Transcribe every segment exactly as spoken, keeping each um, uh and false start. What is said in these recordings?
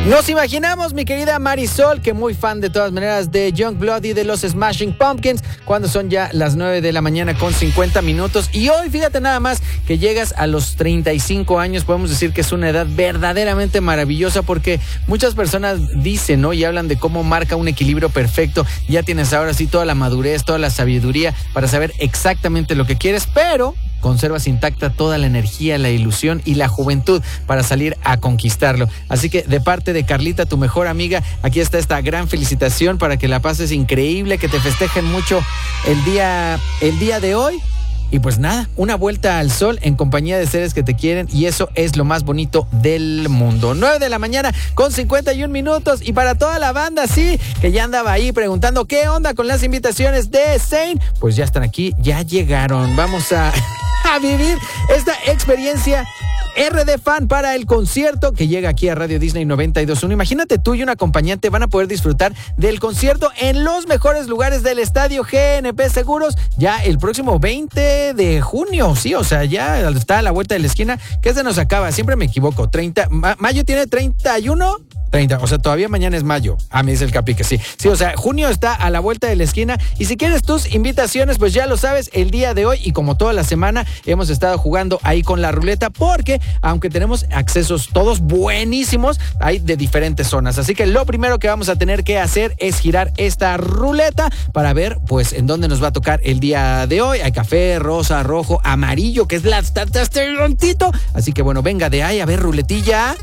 Nos imaginamos, mi querida Marisol, que muy fan de todas maneras de Youngblood y de los Smashing Pumpkins, cuando son ya las nueve de la mañana con cincuenta minutos. Y hoy, fíjate nada más, que llegas a los treinta y cinco años, podemos decir que es una edad verdaderamente maravillosa, porque muchas personas dicen, ¿no? Y hablan de cómo marca un equilibrio perfecto. Ya tienes ahora sí toda la madurez, toda la sabiduría para saber exactamente lo que quieres, pero conservas intacta toda la energía, la ilusión y la juventud para salir a conquistarlo. Así que de parte de Carlita, tu mejor amiga, aquí está esta gran felicitación para que la pases increíble, que te festejen mucho el día, el día de hoy. Y pues nada, una vuelta al sol en compañía de seres que te quieren, y eso es lo más bonito del mundo. nueve de la mañana con cincuenta y un minutos, y para toda la banda, sí, que ya andaba ahí preguntando qué onda con las invitaciones de Zayn, pues ya están aquí, ya llegaron. Vamos a, a vivir esta experiencia R D Fan para el concierto que llega aquí a Radio Disney noventa y dos punto uno. Imagínate, tú y un acompañante van a poder disfrutar del concierto en los mejores lugares del Estadio G N P Seguros ya el próximo veinte de junio, sí, o sea, ya está a la vuelta de la esquina. ¿Qué se nos acaba? Siempre me equivoco. treinta, ma- mayo tiene treinta y uno. treinta, o sea, todavía mañana es mayo. Ah, me dice el Capi que sí. Sí, o sea, junio está a la vuelta de la esquina. Y si quieres tus invitaciones, pues ya lo sabes, el día de hoy y como toda la semana hemos estado jugando ahí con la ruleta, porque aunque tenemos accesos todos buenísimos, hay de diferentes zonas. Así que lo primero que vamos a tener que hacer es girar esta ruleta para ver, pues, en dónde nos va a tocar el día de hoy. Hay café, rosa, rojo, amarillo, que es la tantito. Así que bueno, venga de ahí, a ver, ruletilla.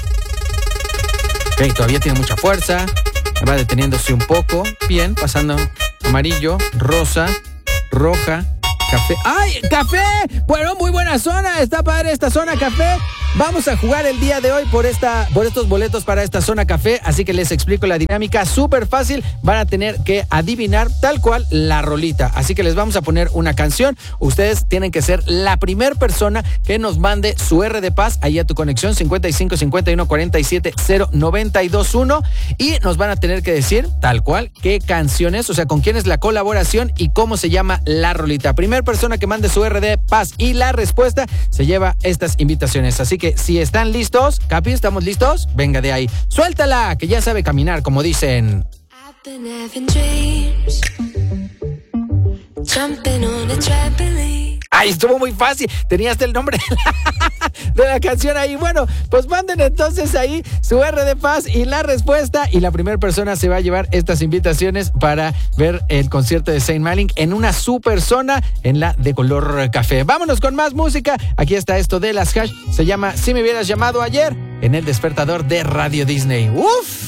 Ok, todavía tiene mucha fuerza. Va deteniéndose un poco. Bien, pasando amarillo, rosa, roja, café. ¡Ay, café! Bueno, muy buena zona. Está padre esta zona café. Vamos a jugar el día de hoy por esta, por estos boletos para esta zona café. Así que les explico la dinámica. Súper fácil. Van a tener que adivinar tal cual la rolita. Así que les vamos a poner una canción. Ustedes tienen que ser la primer persona que nos mande su R de Paz ahí a tu conexión cincuenta y cinco cincuenta y uno cuarenta y siete cero noventa y dos uno, y nos van a tener que decir tal cual qué canción es, o sea, con quién es la colaboración y cómo se llama la rolita. Primer persona que mande su R de Paz y la respuesta se lleva estas invitaciones. Así que si están listos, Capi, ¿estamos listos? Venga de ahí. Suéltala, que ya sabe caminar, como dicen. I've been having dreams, jumping on a trampoline. Ay, estuvo muy fácil. Tenías el nombre de la, de la canción ahí. Bueno, pues manden entonces ahí su R de Paz y la respuesta. Y la primera persona se va a llevar estas invitaciones para ver el concierto de Zayn Malik en una super zona, en la de color café. Vámonos con más música. Aquí está esto de las Hash. Se llama Si me hubieras llamado ayer, en el despertador de Radio Disney. ¡Uf!